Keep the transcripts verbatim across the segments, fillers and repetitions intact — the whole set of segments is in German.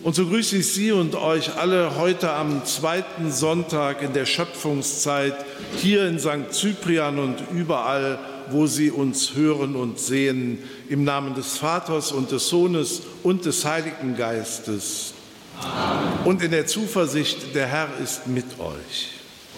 Und so grüße ich Sie und euch alle heute am zweiten Sonntag in der Schöpfungszeit hier in Sankt Cyprian und überall, wo Sie uns hören und sehen, im Namen des Vaters und des Sohnes und des Heiligen Geistes. Amen. Und in der Zuversicht, der Herr ist mit euch.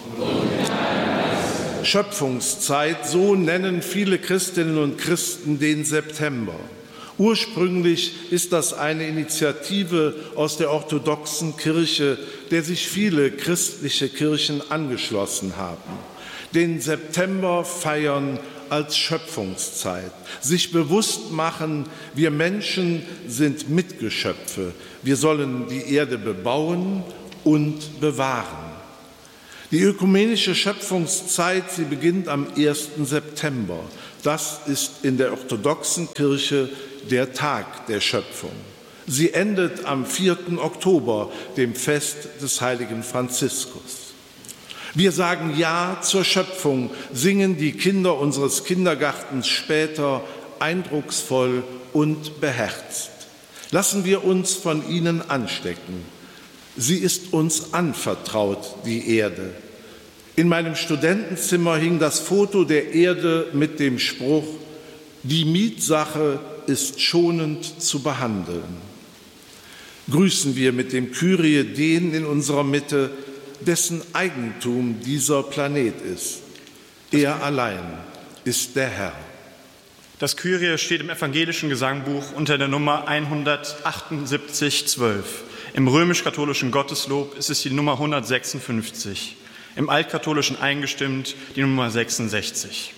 Schöpfungszeit, so nennen viele Christinnen und Christen den September. Ursprünglich ist das eine Initiative aus der orthodoxen Kirche, der sich viele christliche Kirchen angeschlossen haben. Den September feiern als Schöpfungszeit, sich bewusst machen, wir Menschen sind Mitgeschöpfe, wir sollen die Erde bebauen und bewahren. Die ökumenische Schöpfungszeit, sie beginnt am ersten September. Das ist in der orthodoxen Kirche der Tag der Schöpfung. Sie endet am vierten Oktober, dem Fest des heiligen Franziskus. Wir sagen Ja zur Schöpfung, singen die Kinder unseres Kindergartens später eindrucksvoll und beherzt. Lassen wir uns von ihnen anstecken. Sie ist uns anvertraut, die Erde. In meinem Studentenzimmer hing das Foto der Erde mit dem Spruch: Die Mietsache ist schonend zu behandeln. Grüßen wir mit dem Kyrie den in unserer Mitte, dessen Eigentum dieser Planet ist. Er allein ist der Herr. Das Kyrie steht im evangelischen Gesangbuch unter der Nummer hundertachtundsiebzig zwölf. Im römisch-katholischen Gotteslob ist es die Nummer hundertsechsundfünfzig. Im altkatholischen eingestimmt die Nummer sechsundsechzig.